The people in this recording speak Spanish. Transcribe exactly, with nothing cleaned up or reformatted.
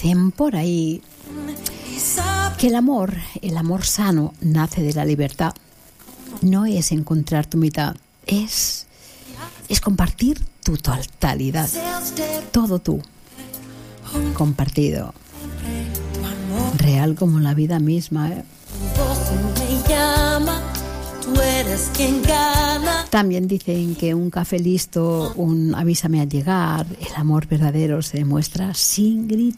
Dicen por ahí que el amor, el amor sano, nace de la libertad. No es encontrar tu mitad, es, es compartir tu totalidad. Todo tú, compartido. Real como la vida misma, ¿eh? También dicen que un café listo, un avísame al llegar, el amor verdadero se demuestra sin gritar.